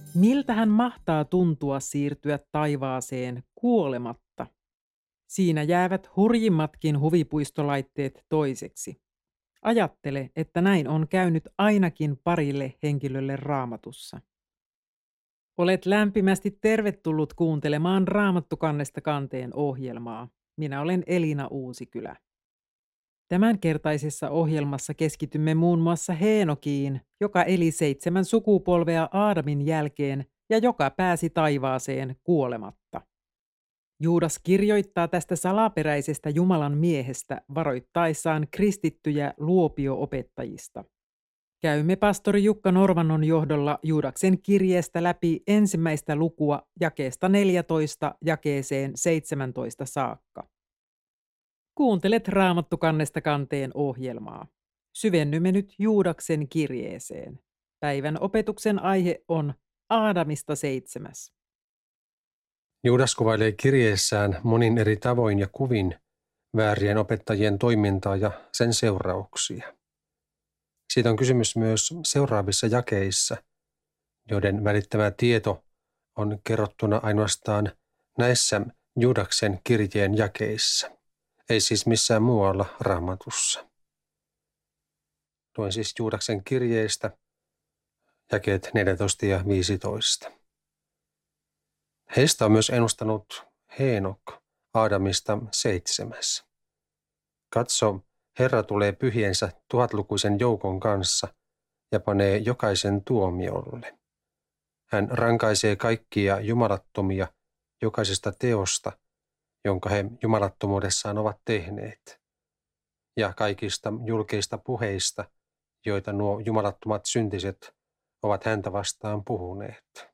Miltä hän mahtaa tuntua siirtyä taivaaseen kuolematta? Siinä jäävät hurjimmatkin huvipuistolaitteet toiseksi. Ajattele, että näin on käynyt ainakin parille henkilölle Raamatussa. Olet lämpimästi tervetullut kuuntelemaan Raamattu kannesta kanteen ohjelmaa. Minä olen Elina Uusikylä. Tämänkertaisessa ohjelmassa keskitymme muun muassa Heenokiin, joka eli 7 sukupolvea Aadamin jälkeen ja joka pääsi taivaaseen kuolematta. Juudas kirjoittaa tästä salaperäisestä Jumalan miehestä varoittaessaan kristittyjä luopio-opettajista. Käymme pastori Jukka Norvannon johdolla Juudaksen kirjeestä läpi ensimmäistä lukua jakeesta 14 jakeeseen 17 saakka. Kuuntelet Raamattu kannesta kanteen ohjelmaa. Syvennymme nyt Juudaksen kirjeeseen. Päivän opetuksen aihe on Aadamista 7. Juudas kuvailee kirjeessään monin eri tavoin ja kuvin väärien opettajien toimintaa ja sen seurauksia. Siitä on kysymys myös seuraavissa jakeissa, joiden välittämä tieto on kerrottuna ainoastaan näissä Juudaksen kirjeen jakeissa, ei siis missään muualla Raamatussa. Luen siis Juudaksen kirjeestä jakeet 14 ja 15. Heistä on myös ennustanut Heenok Aadamista 7. Katso, Herra tulee pyhiensä 1000-lukuisen joukon kanssa ja panee jokaisen tuomiolle. Hän rankaisee kaikkia jumalattomia jokaisesta teosta, jonka he jumalattomuudessaan ovat tehneet, ja kaikista julkeista puheista, joita nuo jumalattomat syntiset ovat häntä vastaan puhuneet.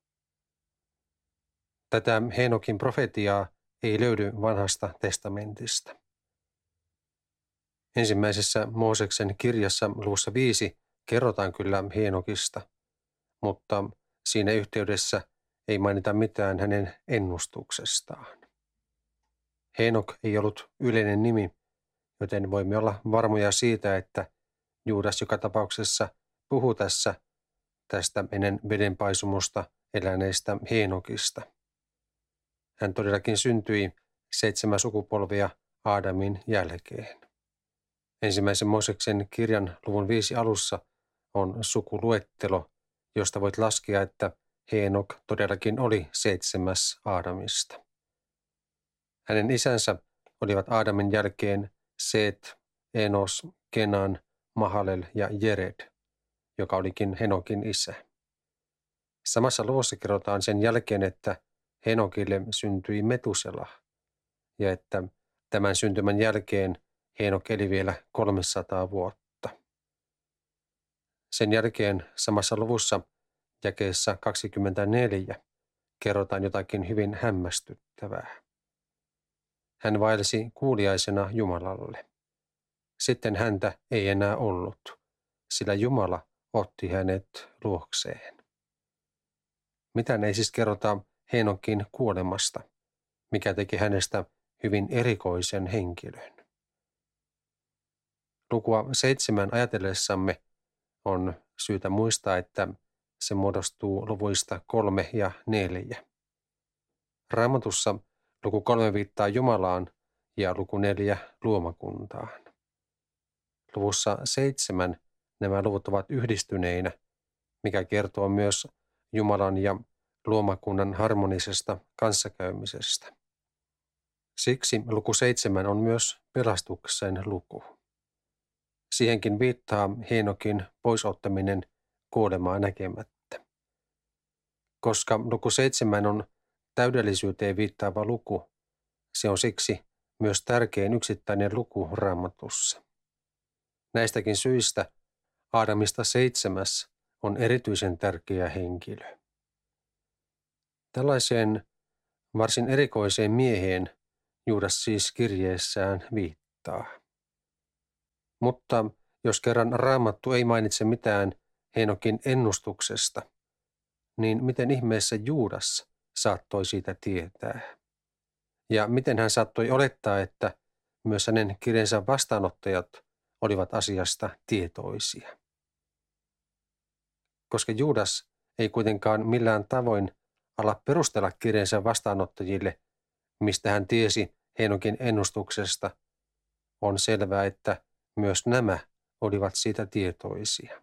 Tätä Heenokin profetiaa ei löydy vanhasta testamentista. Ensimmäisessä Mooseksen kirjassa luvussa 5 kerrotaan kyllä Heenokista, mutta siinä yhteydessä ei mainita mitään hänen ennustuksestaan. Heenok ei ollut yleinen nimi, joten voimme olla varmoja siitä, että Juudas joka tapauksessa puhuu tästä ennen vedenpaisumusta eläneestä Heenokista. Hän todellakin syntyi 7 sukupolvia Aadamin jälkeen. Ensimmäisen Mooseksen kirjan luvun 5 alussa on sukuluettelo, josta voit laskea, että Heenok todellakin oli 7. Aadamista. Hänen isänsä olivat Aadamin jälkeen Seet, Enos, Kenan, Mahalel ja Jered, joka olikin Henokin isä. Samassa luvussa kerrotaan sen jälkeen, että Henokille syntyi Metusela ja että tämän syntymän jälkeen Heenok eli vielä 300 vuotta. Sen jälkeen samassa luvussa jakeessa 24 kerrotaan jotakin hyvin hämmästyttävää. Hän vaelsi kuuliaisena Jumalalle. Sitten häntä ei enää ollut, sillä Jumala otti hänet luokseen. Mitään ei siis kerrota Heenokin kuolemasta, mikä teki hänestä hyvin erikoisen henkilön. Lukua 7 ajatellessamme on syytä muistaa, että se muodostuu luvuista 3 ja 4. Raamatussa luku 3 viittaa Jumalaan ja luku 4 luomakuntaan. Luvussa 7 nämä luvut ovat yhdistyneinä, mikä kertoo myös Jumalan ja luomakunnan harmonisesta kanssakäymisestä. Siksi luku 7 on myös pelastuksen luku. Siihenkin viittaa Heenokin poisottaminen kuolemaa näkemättä. Koska luku 7 on täydellisyyteen viittaava luku, se on siksi myös tärkein yksittäinen luku Raamatussa. Näistäkin syistä Aadamista 7 on erityisen tärkeä henkilö. Tällaiseen varsin erikoiseen mieheen Juudas siis kirjeessään viittaa. Mutta jos kerran Raamattu ei mainitse mitään Heenokin ennustuksesta, niin miten ihmeessä Juudas saattoi siitä tietää? Ja miten hän saattoi olettaa, että myös hänen kirjeensä vastaanottajat olivat asiasta tietoisia? Koska Juudas ei kuitenkaan millään tavoin ala perustella kirjeensä vastaanottajille, mistä hän tiesi Heenokin ennustuksesta. On selvää, että myös nämä olivat siitä tietoisia.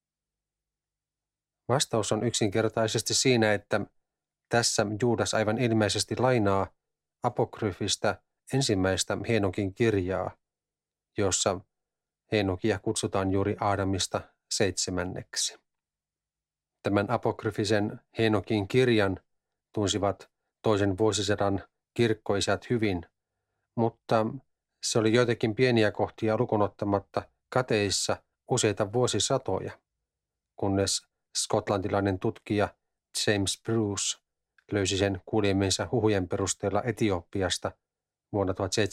Vastaus on yksinkertaisesti siinä, että tässä Juudas aivan ilmeisesti lainaa apokryfistä ensimmäistä Heenokin kirjaa, jossa Heenokia kutsutaan juuri Aadamista 7. Tämän apokryfisen Heenokin kirjan tunsivat toisen vuosisadan kirkkoisät hyvin, mutta se oli joitakin pieniä kohtia lukuun ottamatta kateissa useita vuosisatoja, kunnes skotlantilainen tutkija James Bruce löysi sen kuulemiensa huhujen perusteella Etiopiasta vuonna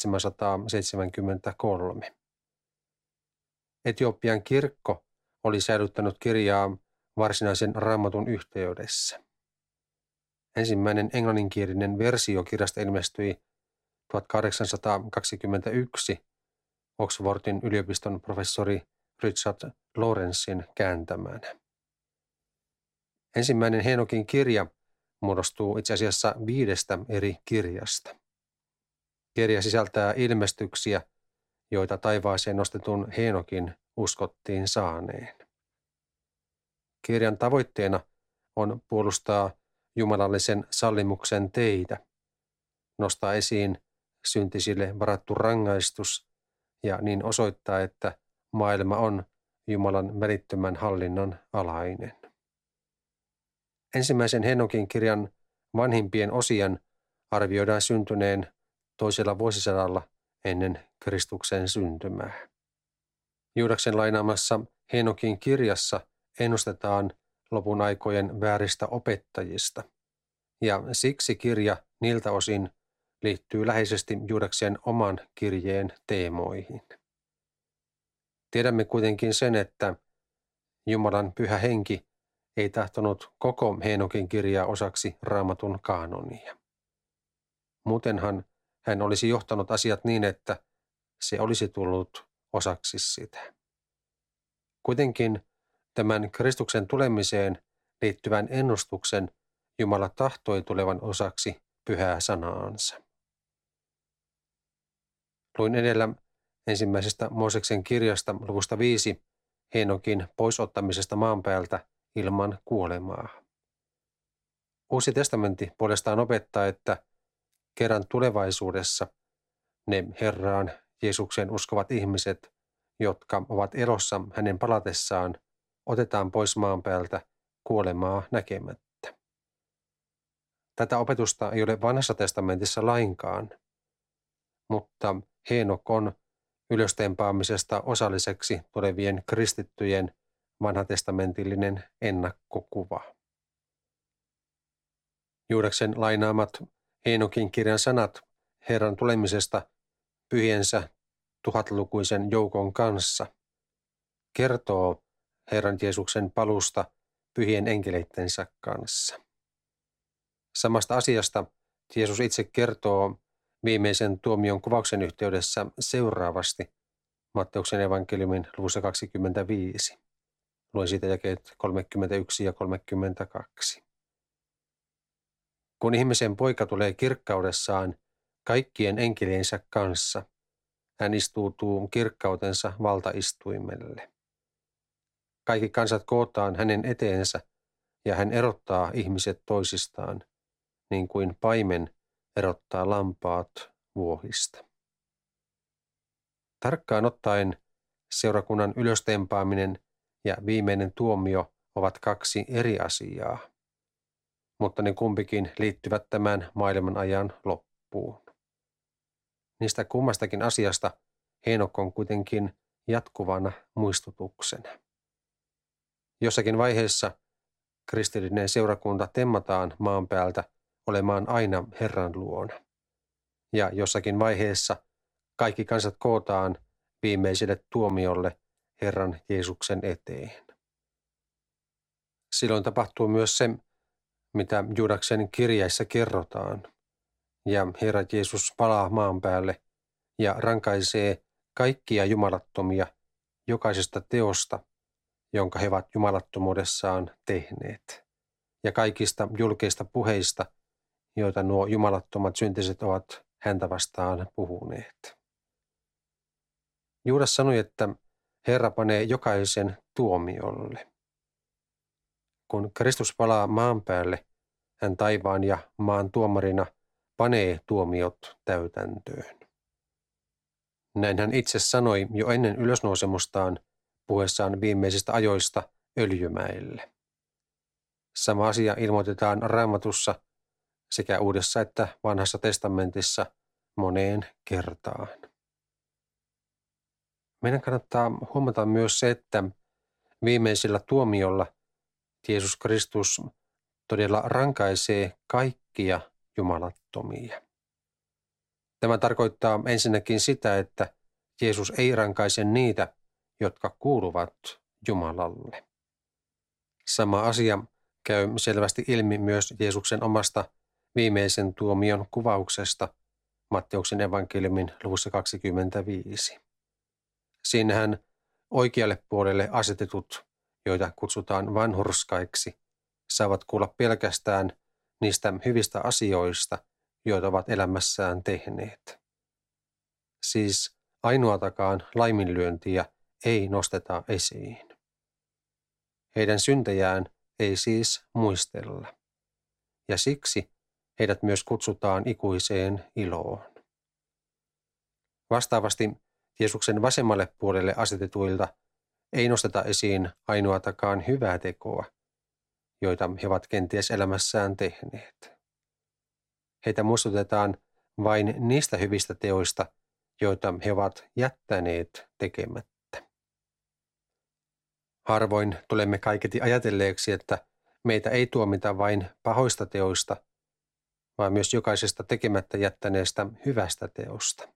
1773. Etiopian kirkko oli säilyttänyt kirjaa varsinaisen Raamatun yhteydessä. Ensimmäinen englanninkielinen versio kirjasta ilmestyi 1821 Oxfordin yliopiston professori Richard Lawrencein kääntämänä. Ensimmäinen Heenokin kirja muodostuu itse asiassa 5 eri kirjasta. Kirja sisältää ilmestyksiä, joita taivaaseen nostetun Heenokin uskottiin saaneen. Kirjan tavoitteena on puolustaa jumalallisen sallimuksen teitä, nostaa esiin syntisille varattu rangaistus ja niin osoittaa, että maailma on Jumalan välittömän hallinnan alainen. Ensimmäisen Heenokin kirjan vanhimpien osien arvioidaan syntyneen toisella vuosisadalla ennen Kristuksen syntymää. Juudaksen lainaamassa Heenokin kirjassa ennustetaan lopun aikojen vääristä opettajista, ja siksi kirja niiltä osin liittyy läheisesti Juudaksen oman kirjeen teemoihin. Tiedämme kuitenkin sen, että Jumalan pyhä henki ei tahtonut koko Heenokin kirjaa osaksi Raamatun kaanonia. Muutenhan hän olisi johtanut asiat niin, että se olisi tullut osaksi sitä. Kuitenkin tämän Kristuksen tulemiseen liittyvän ennustuksen Jumala tahtoi tulevan osaksi pyhää sanaansa. Luin edellä ensimmäisestä Mooseksen kirjasta luvusta 5 Heenokin poisottamisesta maan päältä ilman kuolemaa. Uusi testamentti puolestaan opettaa, että kerran tulevaisuudessa ne Herraan Jeesukseen uskovat ihmiset, jotka ovat elossa hänen palatessaan, otetaan pois maan päältä kuolemaa näkemättä. Tätä opetusta ei ole vanhassa testamentissa lainkaan, mutta Heenok on ylöstempaamisesta osalliseksi tulevien kristittyjen vanhatestamentillinen ennakkokuva. Juudaksen lainaamat Heenokin kirjan sanat Herran tulemisesta pyhiensä tuhatlukuisen joukon kanssa kertoo Herran Jeesuksen palusta pyhien enkeleittensä kanssa. Samasta asiasta Jeesus itse kertoo viimeisen tuomion kuvauksen yhteydessä seuraavasti Matteuksen evankeliumin luvussa 25. Luen siitä jakeet 31 ja 32. Kun ihmisen poika tulee kirkkaudessaan kaikkien enkeliensä kanssa, hän istuutuu kirkkautensa valtaistuimelle. Kaikki kansat kootaan hänen eteensä ja hän erottaa ihmiset toisistaan, niin kuin paimen erottaa lampaat vuohista. Tarkkaan ottaen seurakunnan ylöstempaaminen ja viimeinen tuomio ovat 2 eri asiaa, mutta ne kumpikin liittyvät tämän maailman ajan loppuun. Niistä kummastakin asiasta Heenok on kuitenkin jatkuvana muistutuksena. Jossakin vaiheessa kristillinen seurakunta temmataan maan päältä olemaan aina Herran luona. Ja jossakin vaiheessa kaikki kansat kootaan viimeiselle tuomiolle Herran Jeesuksen eteen. Silloin tapahtuu myös se, mitä Juudaksen kirjeissä kerrotaan. Ja Herra Jeesus palaa maan päälle ja rankaisee kaikkia jumalattomia jokaisesta teosta, jonka he ovat jumalattomuudessaan tehneet. ja kaikista julkeista puheista, joita nuo jumalattomat syntiset ovat häntä vastaan puhuneet. Juudas sanoi, että Herra panee jokaisen tuomiolle. Kun Kristus palaa maan päälle, hän taivaan ja maan tuomarina panee tuomiot täytäntöön. Näin hän itse sanoi jo ennen ylösnousemustaan puhuessaan viimeisistä ajoista Öljymäelle. Sama asia ilmoitetaan Raamatussa sekä Uudessa että Vanhassa testamentissa moneen kertaan. Meidän kannattaa huomata myös se, että viimeisellä tuomiolla Jeesus Kristus todella rankaisee kaikkia jumalattomia. Tämä tarkoittaa ensinnäkin sitä, että Jeesus ei rankaise niitä, jotka kuuluvat Jumalalle. Sama asia käy selvästi ilmi myös Jeesuksen omasta viimeisen tuomion kuvauksesta Matteuksen evankeliumin luvussa 25. Siinähän oikealle puolelle asetetut, joita kutsutaan vanhurskaiksi, saavat kuulla pelkästään niistä hyvistä asioista, joita ovat elämässään tehneet. Siis ainoatakaan laiminlyöntiä ei nosteta esiin. Heidän syntejään ei siis muistella, ja siksi heidät myös kutsutaan ikuiseen iloon. Vastaavasti Jeesuksen vasemmalle puolelle asetetuilta ei nosteta esiin ainoatakaan hyvää tekoa, joita he ovat kenties elämässään tehneet. Heitä muistutetaan vain niistä hyvistä teoista, joita he ovat jättäneet tekemättä. Harvoin tulemme kaiketi ajatelleeksi, että meitä ei tuomita vain pahoista teoista, vaan myös jokaisesta tekemättä jättäneestä hyvästä teosta.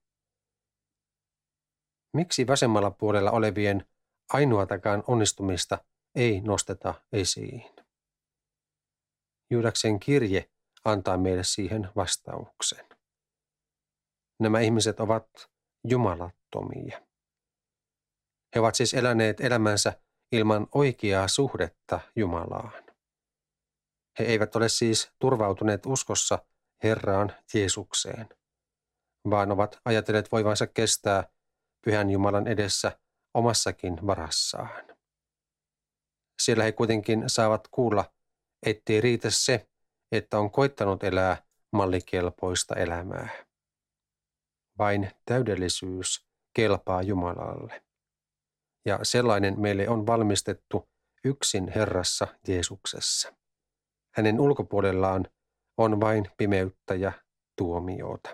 Miksi vasemmalla puolella olevien ainoatakaan onnistumista ei nosteta esiin? Juudaksen kirje antaa meille siihen vastauksen. Nämä ihmiset ovat jumalattomia. He ovat siis eläneet elämänsä ilman oikeaa suhdetta Jumalaan. He eivät ole siis turvautuneet uskossa Herraan Jeesukseen, vaan ovat ajatelleet voivansa kestää Pyhän Jumalan edessä omassakin varassaan. Siellä he kuitenkin saavat kuulla, ettei riitä se, että on koittanut elää mallikelpoista elämää. Vain täydellisyys kelpaa Jumalalle. Ja sellainen meille on valmistettu yksin Herrassa Jeesuksessa. Hänen ulkopuolellaan on vain pimeyttä ja tuomiota.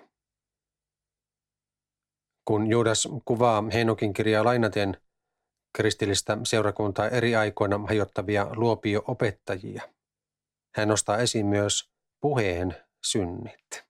Kun Juudas kuvaa Heenokin kirjaa lainaten kristillistä seurakuntaa eri aikoina hajottavia luopio-opettajia, hän nostaa esiin myös puheen synnit.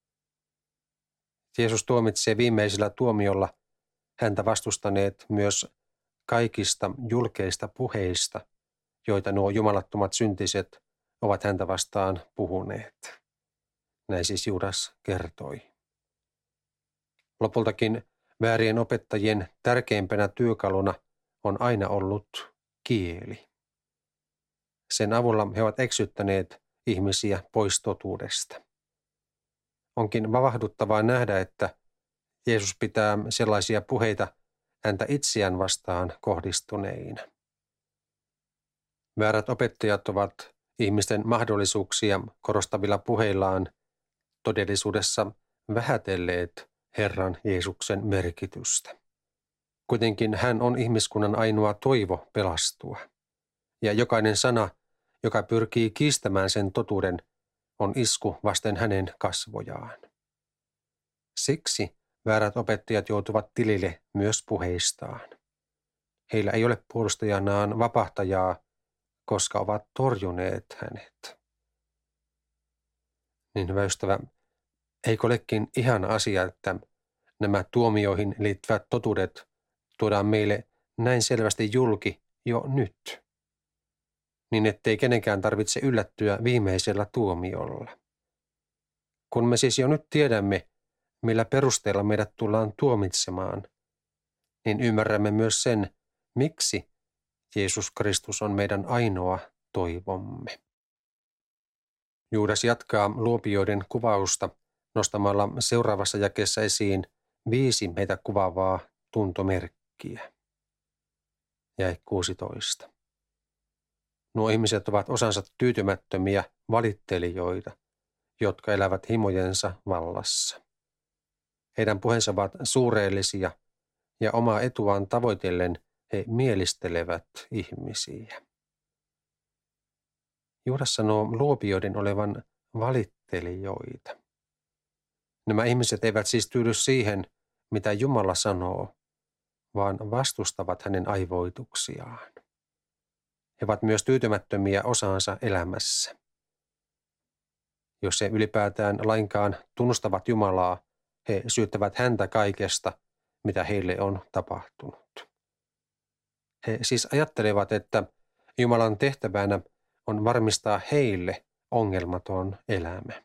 Jeesus tuomitsee viimeisellä tuomiolla häntä vastustaneet myös kaikista julkeista puheista, joita nuo jumalattomat syntiset ovat häntä vastaan puhuneet. Näin siis Juudas kertoi. Lopultakin väärien opettajien tärkeimpänä työkaluna on aina ollut kieli. Sen avulla he ovat eksyttäneet ihmisiä pois totuudesta. Onkin vavahduttavaa nähdä, että Jeesus pitää sellaisia puheita häntä itseään vastaan kohdistuneina. Väärät opettajat ovat ihmisten mahdollisuuksia korostavilla puheillaan todellisuudessa vähätelleet Herran Jeesuksen merkitystä. Kuitenkin hän on ihmiskunnan ainoa toivo pelastua, ja jokainen sana, joka pyrkii kiistämään sen totuuden, on isku vasten hänen kasvojaan. Siksi väärät opettajat joutuvat tilille myös puheistaan. Heillä ei ole puolustajanaan vapahtajaa, koska ovat torjuneet hänet. Niin hyvä ystävä, eikö olekin ihana asia, että nämä tuomioihin liittyvät totuudet tuodaan meille näin selvästi julki jo nyt, niin ettei kenenkään tarvitse yllättyä viimeisellä tuomiolla. Kun me siis jo nyt tiedämme, millä perusteella meidät tullaan tuomitsemaan, niin ymmärrämme myös sen, miksi Jeesus Kristus on meidän ainoa toivomme. Juudas jatkaa luopioiden kuvausta nostamalla seuraavassa jakeessa esiin 5 heitä kuvaavaa tuntomerkkiä. Jae 16. Nuo ihmiset ovat osansa tyytymättömiä valittelijoita, jotka elävät himojensa vallassa. Heidän puheensa ovat suureellisia ja omaa etuaan tavoitellen he mielistelevät ihmisiä. Juudas sanoo luopioiden olevan valittelijoita. Nämä ihmiset eivät siis tyydy siihen, mitä Jumala sanoo, vaan vastustavat hänen aivoituksiaan. He ovat myös tyytymättömiä osaansa elämässä. Jos he ylipäätään lainkaan tunnustavat Jumalaa, he syyttävät häntä kaikesta, mitä heille on tapahtunut. He siis ajattelevat, että Jumalan tehtävänä on varmistaa heille ongelmaton elämä.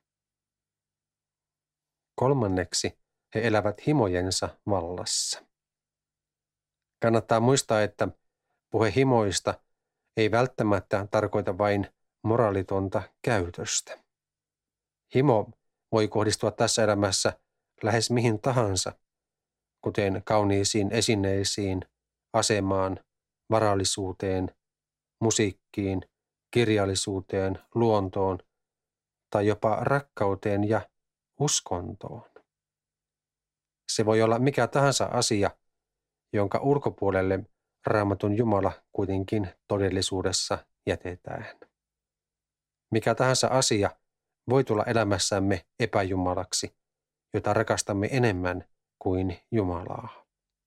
3. he elävät himojensa vallassa. Kannattaa muistaa, että puhe himoista ei välttämättä tarkoita vain moraalitonta käytöstä. Himo voi kohdistua tässä elämässä lähes mihin tahansa, kuten kauniisiin esineisiin, asemaan, varallisuuteen, musiikkiin, kirjallisuuteen, luontoon tai jopa rakkauteen ja uskontoon. Se voi olla mikä tahansa asia, jonka ulkopuolelle Raamatun Jumala kuitenkin todellisuudessa jätetään. Mikä tahansa asia voi tulla elämässämme epäjumalaksi, jota rakastamme enemmän kuin Jumalaa.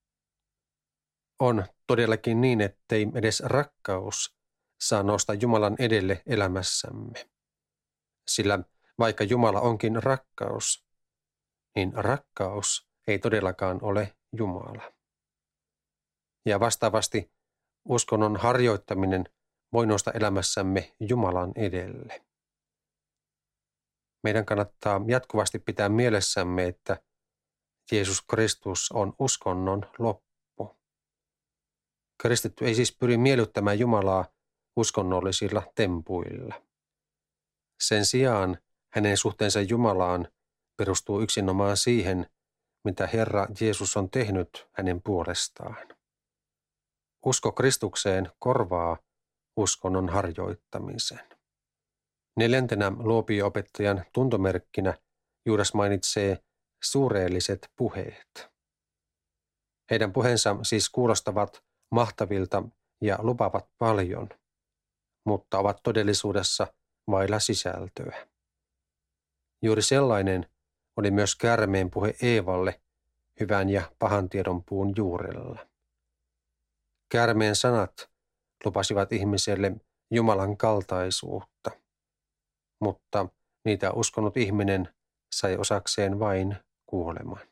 On todellakin niin, ettei edes rakkaus saa nousta Jumalan edelle elämässämme. Sillä vaikka Jumala onkin rakkaus, niin rakkaus ei todellakaan ole Jumala. Ja vastaavasti uskonnon harjoittaminen voi nousta elämässämme Jumalan edelle. Meidän kannattaa jatkuvasti pitää mielessämme, että Jeesus Kristus on uskonnon loppu. Kristitty ei siis pyri miellyttämään Jumalaa uskonnollisilla tempuilla. Sen sijaan hänen suhteensa Jumalaan perustuu yksinomaan siihen, mitä Herra Jeesus on tehnyt hänen puolestaan. Usko Kristukseen korvaa uskonnon harjoittamisen. 4. luopio-opettajan tuntomerkkinä Juudas mainitsee suureelliset puheet. Heidän puheensa siis kuulostavat mahtavilta ja lupaavat paljon, mutta ovat todellisuudessa vailla sisältöä. Juuri sellainen oli myös käärmeen puhe Eevalle hyvän ja pahan tiedon puun juurella. Käärmeen sanat lupasivat ihmiselle Jumalan kaltaisuutta, mutta niitä uskonut ihminen sai osakseen vain kuoleman.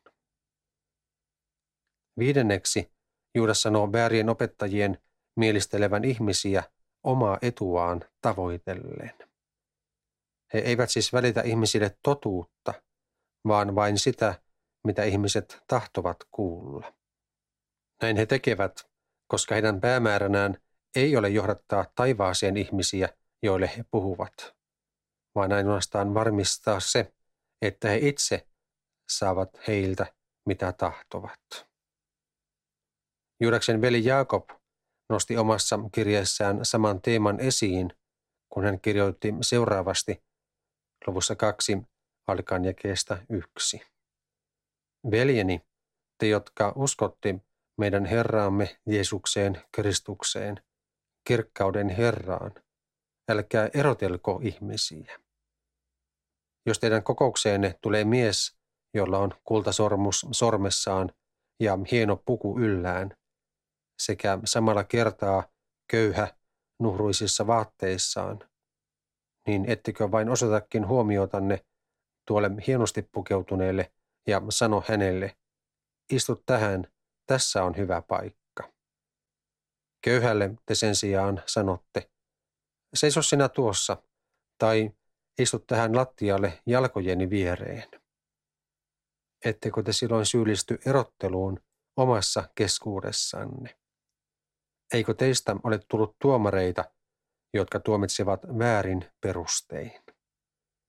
5. Juudas sanoo väärien opettajien mielistelevän ihmisiä omaa etuaan tavoitellen. He eivät siis välitä ihmisille totuutta, vaan vain sitä, mitä ihmiset tahtovat kuulla. Näin he tekevät, koska heidän päämääränään ei ole johdattaa taivaaseen ihmisiä, joille he puhuvat, vaan ainoastaan varmistaa se, että he itse saavat heiltä, mitä tahtovat. Juudaksen veli Jaakob nosti omassa kirjeessään saman teeman esiin, kun hän kirjoitti seuraavasti luvussa 2 alkaen jakeesta 1. Veljeni, te jotka uskotte meidän Herraamme Jeesukseen Kristukseen, kirkkauden Herraan, älkää erotelko ihmisiä. Jos teidän kokoukseenne tulee mies, jolla on kultasormus sormessaan ja hieno puku yllään, sekä samalla kertaa köyhä nuhruisissa vaatteissaan, niin ettekö vain osoitakin huomiotanne tuolle hienosti pukeutuneelle ja sano hänelle, istu tähän, tässä on hyvä paikka. Köyhälle te sen sijaan sanotte, seiso sinä tuossa, tai istu tähän lattialle jalkojeni viereen. Ettekö te silloin syyllisty erotteluun omassa keskuudessanne? Eikö teistä ole tullut tuomareita, jotka tuomitsevat väärin perustein?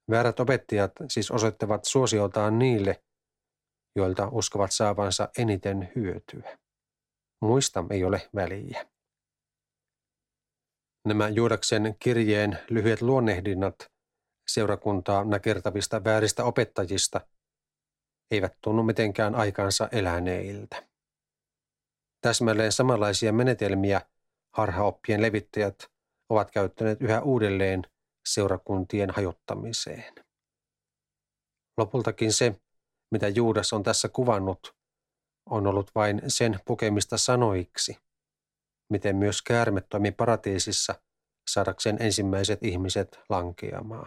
Väärät opettajat siis osoittavat suosiotaan niille, joilta uskovat saavansa eniten hyötyä. Muista ei ole väliä. Nämä Juudaksen kirjeen lyhyet luonnehdinnat seurakuntaa nakertavista vääristä opettajista eivät tunnu mitenkään aikaansa eläneiltä. Täsmälleen samanlaisia menetelmiä harhaoppien levittäjät ovat käyttäneet yhä uudelleen seurakuntien hajottamiseen. Lopultakin se, mitä Juudas on tässä kuvannut, on ollut vain sen pukemista sanoiksi, miten myös käärme toimi paratiisissa saadakseen ensimmäiset ihmiset lankeamaan.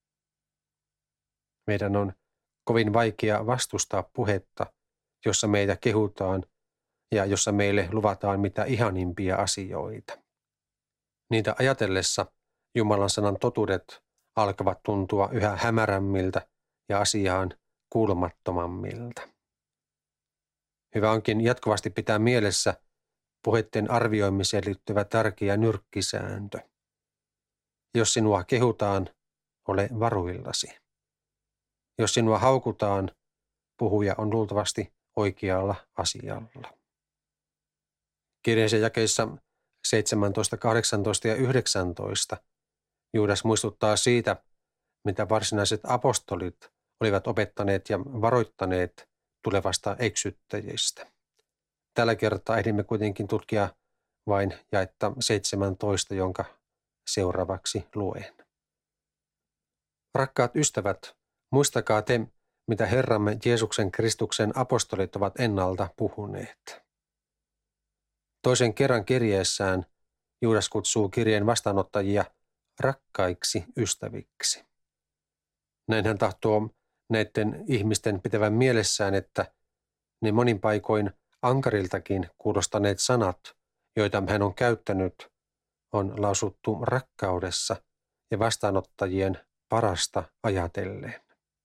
Meidän on kovin vaikea vastustaa puhetta, jossa meitä kehutaan ja jossa meille luvataan mitä ihanimpia asioita. Niitä ajatellessa Jumalan sanan totuudet alkavat tuntua yhä hämärämmiltä ja asiaan kuulumattomammilta. Hyvä onkin jatkuvasti pitää mielessä puheitten arvioimiseen liittyvä tärkeä nyrkkisääntö. Jos sinua kehutaan, ole varuillasi. Jos sinua haukutaan, puhuja on luultavasti oikealla asialla. Kirjeensä jakeissa 17, 18 ja 19 Juudas muistuttaa siitä, mitä varsinaiset apostolit olivat opettaneet ja varoittaneet tulevasta eksyttäjistä. Tällä kertaa ehdimme kuitenkin tutkia vain jaetta 17, jonka seuraavaksi luen. Rakkaat ystävät, muistakaa te, mitä Herramme Jeesuksen Kristuksen apostolit ovat ennalta puhuneet. Toisen kerran kirjeessään Juudas kutsuu kirjeen vastaanottajia rakkaiksi ystäviksi. Näin hän tahtoo näiden ihmisten pitävän mielessään, että ne monin paikoin ankariltakin kuulostaneet sanat, joita hän on käyttänyt, on lausuttu rakkaudessa ja vastaanottajien parasta ajatellen.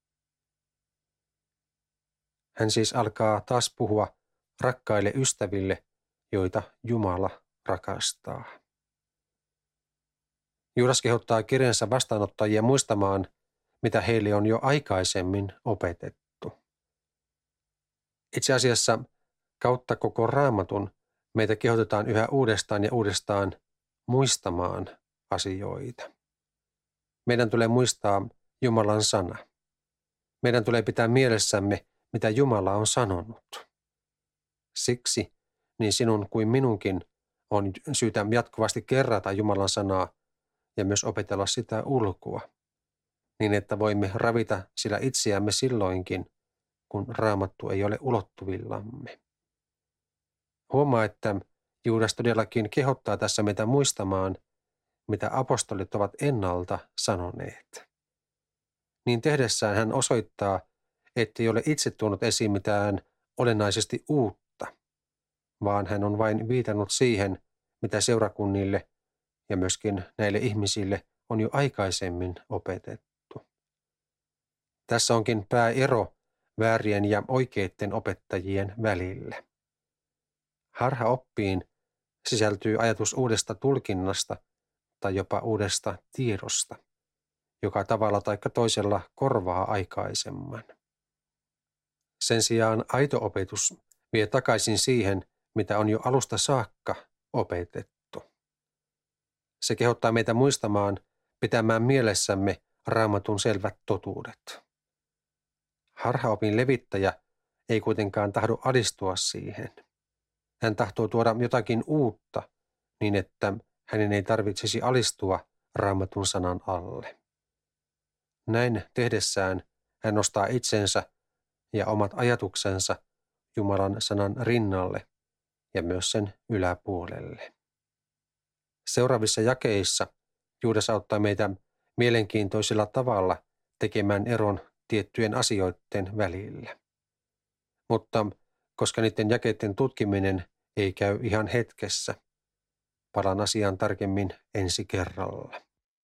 Hän siis alkaa taas puhua rakkaille ystäville, joita Jumala rakastaa. Juudas kehottaa kirjansa vastaanottajia muistamaan, mitä heille on jo aikaisemmin opetettu. Itse asiassa kautta koko Raamatun meitä kehotetaan yhä uudestaan ja uudestaan muistamaan asioita. Meidän tulee muistaa Jumalan sana. Meidän tulee pitää mielessämme, mitä Jumala on sanonut. Siksi niin sinun kuin minunkin on syytä jatkuvasti kerrata Jumalan sanaa ja myös opetella sitä ulkoa, niin että voimme ravita sillä itseämme silloinkin, kun Raamattu ei ole ulottuvillamme. Huomaa, että Juudas todellakin kehottaa tässä meitä muistamaan, mitä apostolit ovat ennalta sanoneet. Niin tehdessään hän osoittaa, ettei ole itse tuonut esiin mitään olennaisesti uutta, vaan hän on vain viitannut siihen, mitä seurakunnille ja myöskin näille ihmisille on jo aikaisemmin opetettu. Tässä onkin pääero väärien ja oikeiden opettajien välillä. Harhaoppiin sisältyy ajatus uudesta tulkinnasta tai jopa uudesta tiedosta, joka tavalla tai toisella korvaa aikaisemman. Sen sijaan aito opetus vie takaisin siihen, mitä on jo alusta saakka opetettu. Se kehottaa meitä muistamaan, pitämään mielessämme Raamatun selvät totuudet. Harhaopin levittäjä ei kuitenkaan tahdo alistua siihen. Hän tahtoo tuoda jotakin uutta niin, että hänen ei tarvitsisi alistua Raamatun sanan alle. Näin tehdessään hän nostaa itsensä ja omat ajatuksensa Jumalan sanan rinnalle ja myös sen yläpuolelle. Seuraavissa jakeissa Juudas auttaa meitä mielenkiintoisella tavalla tekemään eron tiettyjen asioiden välillä. Mutta koska niiden jakeiden tutkiminen ei käy ihan hetkessä, palaan asiaan tarkemmin ensi kerralla.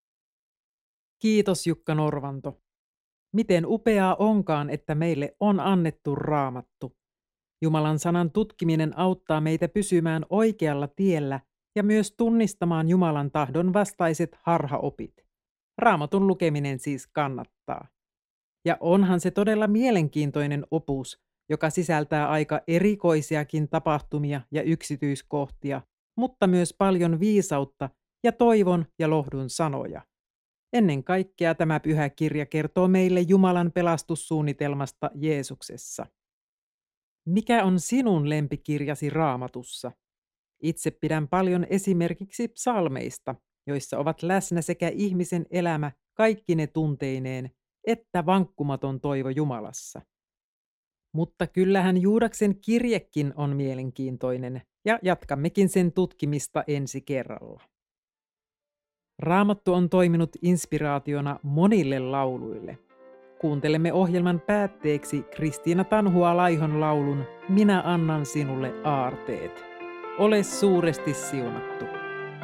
Kiitos Jukka Norvanto. Miten upeaa onkaan, että meille on annettu Raamattu. Jumalan sanan tutkiminen auttaa meitä pysymään oikealla tiellä ja myös tunnistamaan Jumalan tahdon vastaiset harhaopit. Raamatun lukeminen siis kannattaa. Ja onhan se todella mielenkiintoinen opus, joka sisältää aika erikoisiakin tapahtumia ja yksityiskohtia, mutta myös paljon viisautta ja toivon ja lohdun sanoja. Ennen kaikkea tämä pyhä kirja kertoo meille Jumalan pelastussuunnitelmasta Jeesuksessa. Mikä on sinun lempikirjasi Raamatussa? Itse pidän paljon esimerkiksi psalmeista, joissa ovat läsnä sekä ihmisen elämä kaikkine tunteineen, että vankkumaton toivo Jumalassa. Mutta kyllähän Juudaksen kirjekin on mielenkiintoinen, ja jatkammekin sen tutkimista ensi kerralla. Raamattu on toiminut inspiraationa monille lauluille. Kuuntelemme ohjelman päätteeksi Kristiina Tanhua-Laihon laulun Minä annan sinulle aarteet. Ole suuresti siunattu.